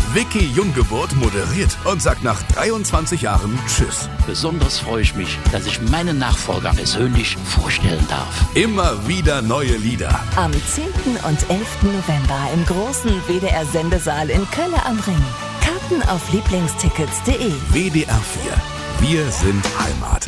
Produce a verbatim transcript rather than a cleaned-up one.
Vicky Junggeburt moderiert und sagt nach dreiundzwanzig Jahren Tschüss. Besonders freue ich mich, dass ich meinen Nachfolger persönlich vorstellen darf. Immer wieder neue Lieder. Am zehnten und elften November im großen W D R-Sendesaal in Kölle am Ring. Karten auf lieblingstickets punkt de. W D R vier. Wir sind Heimat.